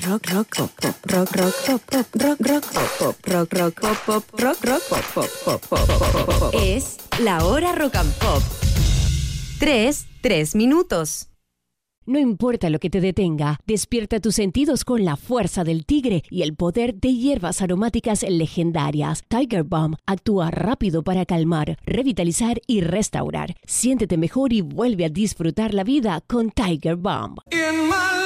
Es la hora rock and pop. 3 minutos. No importa lo que te detenga, despierta tus sentidos con la fuerza del tigre y el poder de hierbas aromáticas legendarias. Tiger Balm actúa rápido para calmar, revitalizar y restaurar. Siéntete mejor y vuelve a disfrutar la vida con Tiger Balm.